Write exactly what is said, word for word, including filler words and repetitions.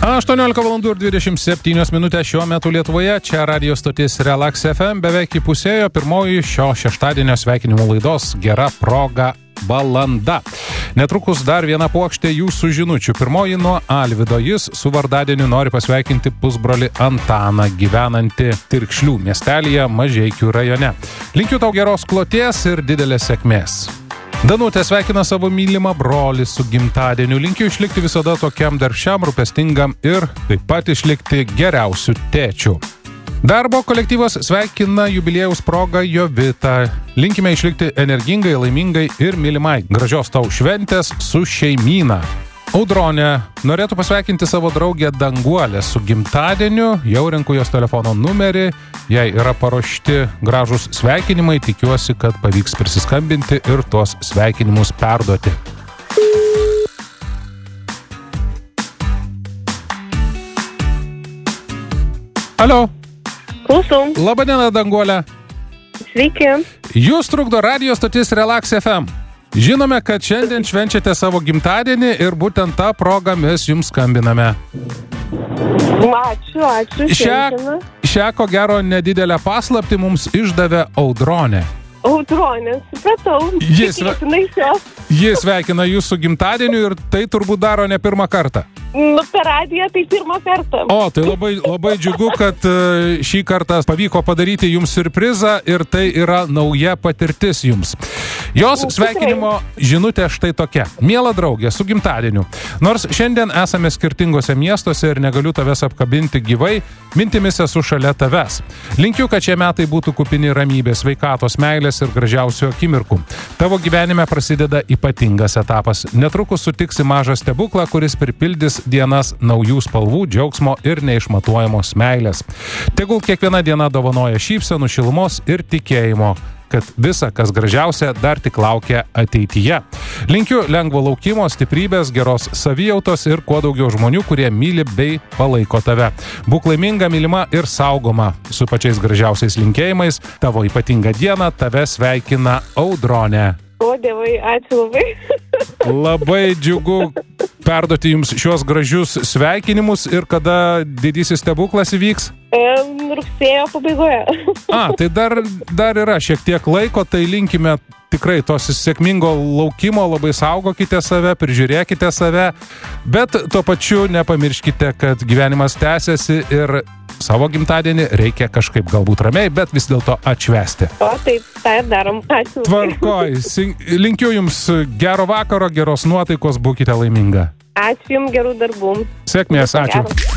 aštuoniolika valandų ir dvidešimt septynios minutės šiuo metu Lietuvoje. Čia radio stotis Relax F M. Beveik įpusėjo pirmoji šio šeštadienio sveikinimų laidos Gera proga valanda. Netrukus dar viena puokštė jūsų žinučių. Pirmoji nuo Alvydo. Jis su vardadieniu nori pasveikinti pusbrolį Antaną, gyvenantį Tirkšlių miestelyje Mažeikių rajone. Linkiu tau geros kloties ir didelės sėkmės. Danutė sveikina savo mylimą brolį su gimtadieniu. Linkiu išlikti visada tokiam darbščiam, rūpestingam ir taip pat išlikti geriausių tėčių. Darbo kolektyvas sveikina jubiliejaus progą Jovitą. Linkime išlikti energingai, laimingai ir mylimai. Gražios tau šventės su šeimyna. Audronė norėtų pasveikinti savo draugę Danguolę su gimtadieniu. Jau renku jos telefono numerį. Jai yra paruošti gražūs sveikinimai. Tikiuosi, kad pavyks prisiskambinti ir tuos sveikinimus perduoti. Alio. Klausom. Labadiena, Danguolė. Sveiki. Jūs trukdo radio stotis Relax F M. Žinome, kad šiandien švenčiate savo gimtadienį ir būtent tą progą mes jums skambiname. Ačiū, ačiū. Šią, šią ko gero nedidelę paslaptį mums išdavė Audronė. Audronė, supratau. Jis, jis sveikina jūsų gimtadieniu ir tai turbūt daro ne pirmą kartą. Nu, per radiją tai pirmą kartą. O, tai labai, labai džiugu, kad šį kartą pavyko padaryti jums siurprizą ir tai yra nauja patirtis jums. Jos sveikinimo žinutė štai tokia. Miela draugė, su gimtadieniu. Nors šiandien esame skirtingose miestuose ir negaliu tavęs apkabinti gyvai, mintimis esu šalia tavęs. Linkiu, kad šie metai būtų kupini ramybės, sveikatos, meilės ir gražiausių akimirkų. Tavo gyvenime prasideda ypatingas etapas. Netrukus sutiksi mažą stebuklą, kuris pripildys dienas naujų spalvų, džiaugsmo ir neišmatuojamos meilės. Tegul kiekviena diena dovanoja šypsenų, šilumos ir tikėjimo, kad visa, kas gražiausia, dar tik laukia ateityje. Linkiu lengvo laukimo, stiprybės, geros savijautos ir kuo daugiau žmonių, kurie myli bei palaiko tave. Būk laiminga, mylima ir saugoma. Su pačiais gražiausiais linkėjimais, tavo ypatingą dieną tave sveikina Audronė. O, dievai, ačiū labai. Labai džiugu perduoti jums šios gražius sveikinimus ir kada didysis stebuklas įvyks? E, rugsėjo pabaigoje. A, tai dar, dar yra šiek tiek laiko, tai linkime tikrai tos sėkmingo laukimo, labai saugokite save, prižiūrėkite save, bet tuo pačiu nepamirškite, kad gyvenimas tęsiasi ir savo gimtadienį reikia kažkaip galbūt ramiai, bet vis dėlto atšvęsti. O, taip, tai ir darom. Ačiū. Tvarkoj. Linkiu jums gero vakaro, geros nuotaikos, būkite laiminga. Ačiū jums, gerų darbų. Sėkmės, ačiū. Gero.